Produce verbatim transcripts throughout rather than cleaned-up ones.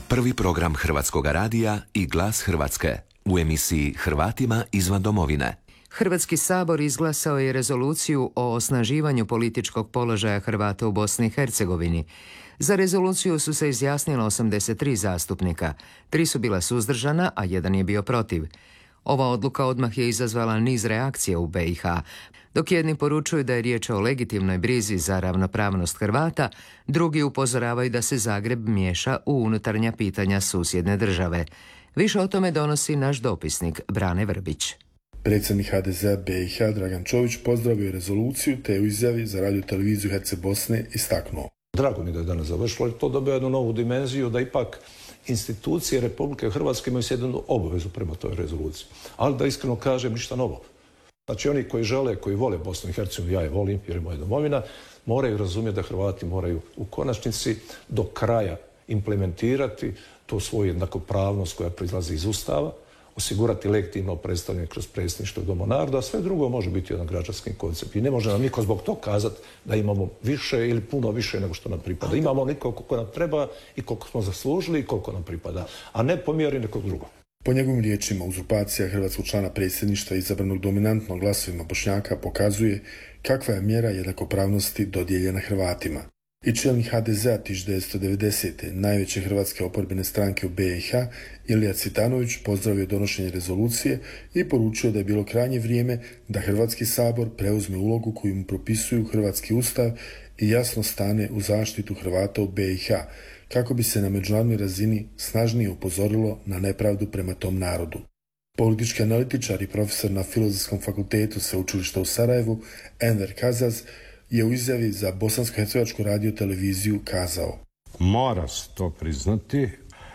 Prvi program Hrvatskog radija i Glas Hrvatske u emisiji Hrvatima izvan domovine. Hrvatski sabor izglasao je rezoluciju o osnaživanju političkog položaja Hrvata u Bosni i Hercegovini. Za rezoluciju su se izjasnila osamdeset tri zastupnika, tri su bila suzdržana, a jedan je bio protiv. Ova odluka odmah je izazvala niz reakcija u B i H. Dok jedni poručuju da je riječ o legitimnoj brizi za ravnopravnost Hrvata, drugi upozoravaju da se Zagreb miješa u unutarnja pitanja susjedne države. Više o tome donosi naš dopisnik Brane Vrbić. Predsjednik H D Z-a B i H Dragan Čović pozdravio je rezoluciju te je u izjavi za radio televiziju Herce Bosne istaknuo. Drago mi da je danas završilo, jer to dobija jednu novu dimenziju da ipak institucije Republike Hrvatske imaju jednu obavezu prema toj rezoluciji. Ali da iskreno kažem, ništa novo. Znači oni koji žele, koji vole Bosnu i Hercegovinu, ja je volim jer je moja domovina, moraju razumjeti da Hrvati moraju u konačnici do kraja implementirati to svoju jednakopravnost koja proizlazi iz Ustava, osigurati legitimno predstavljanje kroz predsjedništvo Doma naroda, a sve drugo može biti jedan građanski koncept. I ne može nam niko zbog toga kazati da imamo više ili puno više nego što nam pripada. Imamo niko koliko nam treba i koliko smo zaslužili i koliko nam pripada, a ne po mjeri nekog drugog. Po njegovim riječima, uzurpacija hrvatskog člana predsjedništva izabranog dominantno glasovima Bošnjaka pokazuje kakva je mjera jednakopravnosti dodijeljena Hrvatima. I čelnik H D Z-a tisuću devetsto devedesete. najveće hrvatske oporbene stranke u B i H, Ilija Cvitanović, pozdravio donošenje rezolucije i poručio da je bilo krajnje vrijeme da Hrvatski sabor preuzme ulogu koju mu propisuju Hrvatski ustav i jasno stane u zaštitu Hrvata u B i H, kako bi se na međunarodnoj razini snažnije upozorilo na nepravdu prema tom narodu. Politički analitičar i profesor na Filozofskom fakultetu Sveučilišta u Sarajevu, Enver Kazaz, je u izjavi za bosansko-hercegovačku radio televiziju kazao: Mora se to priznati,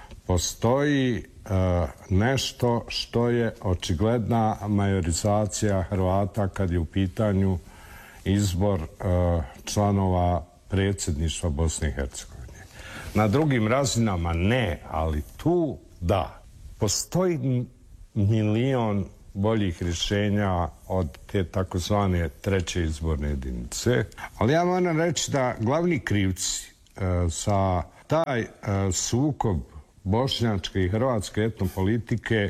postoji uh, nešto što je očigledna majorizacija Hrvata kad je u pitanju izbor uh, članova predsjedništva Bosne i Hercegovine. Na drugim razinama ne, ali tu da. Postoji milion boljih rješenja od te takozvane treće izborne jedinice. Ali ja moram reći da glavni krivci e, za taj e, sukob bošnjačke i hrvatske etnopolitike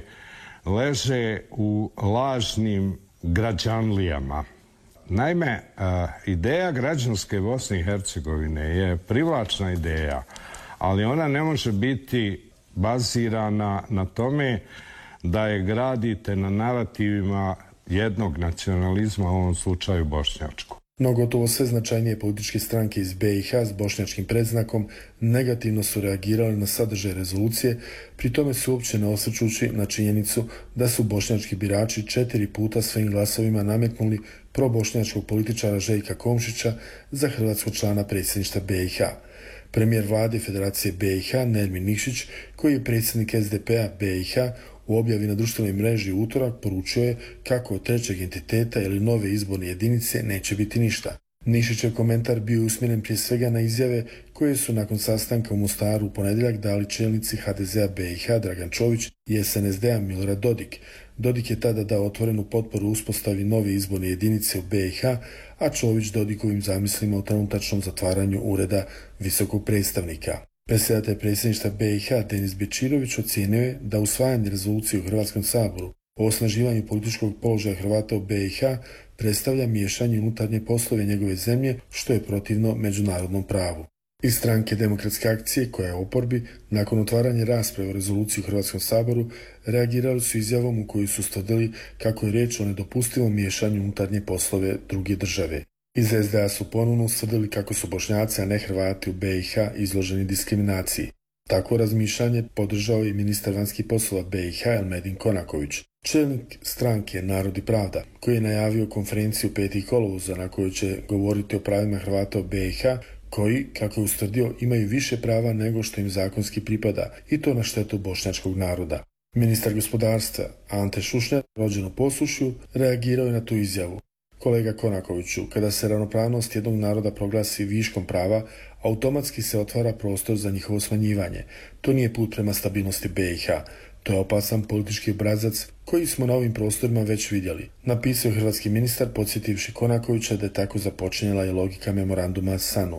leže u lažnim građanlijama. Naime, e, ideja građanske Bosne i Hercegovine je privlačna ideja, ali ona ne može biti bazirana na tome da je gradite na narativima jednog nacionalizma, u ovom slučaju bošnjačkog. No gotovo sve značajnije političke stranke iz B i H s bošnjačkim predznakom negativno su reagirali na sadržaj rezolucije, pri tome su uopće ne osvrćući na činjenicu da su bošnjački birači četiri puta svojim glasovima nametnuli probošnjačkog političara Željka Komšića za hrvatskog člana predsjedništva B i H. Premijer vlade Federacije B i H Nermin Nikšić, koji je predsjednik S D P-a B i H, u objavi na društvenoj mreži u utorak poručio je kako od trećeg entiteta ili nove izborne jedinice neće biti ništa. Nikšićev komentar bio je usmjeren prije svega na izjave koje su nakon sastanka u Mostaru u ponedjeljak dali čelnici H D Z-a B i H Dragan Čović i S N S D-a Milorad Dodik. Dodik je tada dao otvorenu potporu uspostavi nove izborne jedinice u B i H, a Čović Dodikovim zamislima o trenutačnom zatvaranju ureda visokog predstavnika. Predsjedatelj predsjedništva B i H Denis Bečirović ocijenio je da usvajanje rezolucije u Hrvatskom saboru o osnaživanju političkog položaja Hrvata u B i H predstavlja miješanje unutarnje poslove njegove zemlje, što je protivno međunarodnom pravu. Iz stranke Demokratske akcije, koja je u oporbi, nakon otvaranja rasprave o rezoluciji u Hrvatskom saboru, reagirali su izjavom u kojoj su stvrdili kako je riječ o nedopustivom miješanju unutarnje poslove druge države. Iz S D A su ponovno ustvrdili kako su Bošnjaci, a ne Hrvati u B i H izloženi diskriminaciji. Takvo razmišljanje podržao je ministar vanjskih poslova B i H Elmedin Konaković. Čelnik stranke Narod i pravda, koji je najavio konferenciju petog kolovoza na kojoj će govoriti o pravima Hrvata u B i H, koji, kako je ustvrdio, imaju više prava nego što im zakonski pripada, i to na štetu bošnjačkog naroda. Ministar gospodarstva Ante Šušnjar, rođen u Posušju, reagirao je na tu izjavu. Kolega Konakoviću, kada se ravnopravnost jednog naroda proglasi viškom prava, automatski se otvara prostor za njihovo smanjivanje. To nije put prema stabilnosti B i H. To je opasan politički obrazac koji smo na ovim prostorima već vidjeli, napisao je hrvatski ministar, podsjetivši Konakovića da je tako započinjala i logika memoranduma Sanua.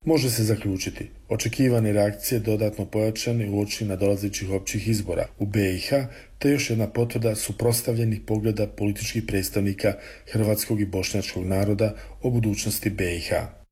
Može se zaključiti, očekivane reakcije dodatno pojačane uoči nadolazećih općih izbora u B i H, te još jedna potvrda suprotstavljenih pogleda političkih predstavnika hrvatskog i bošnjačkog naroda o budućnosti B i H.